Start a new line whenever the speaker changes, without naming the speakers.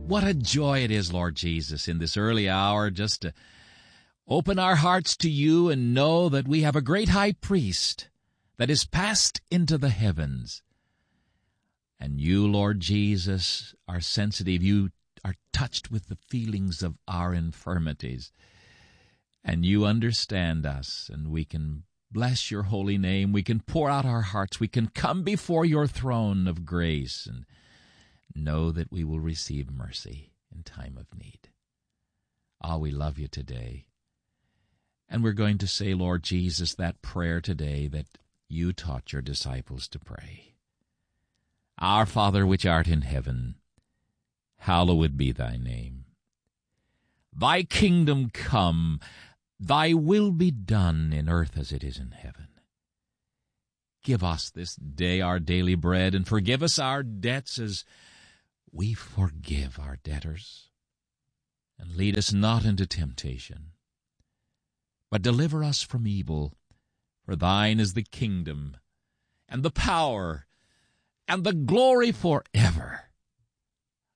What a joy it is, Lord Jesus, in this early hour just to open our hearts to you and know that we have a great high priest that is passed into the heavens. And you, Lord Jesus, are sensitive. You are touched with the feelings of our infirmities. And you understand us, and we can bless your holy name. We can pour out our hearts. We can come before your throne of grace and know that we will receive mercy in time of need. Ah, we love you today. And we're going to say, Lord Jesus, that prayer today that you taught your disciples to pray. Our Father which art in heaven, hallowed be thy name. Thy kingdom come, thy will be done in earth as it is in heaven. Give us this day our daily bread, and forgive us our debts as we forgive our debtors. And lead us not into temptation, but deliver us from evil. For thine is the kingdom, and the power, and the glory forever.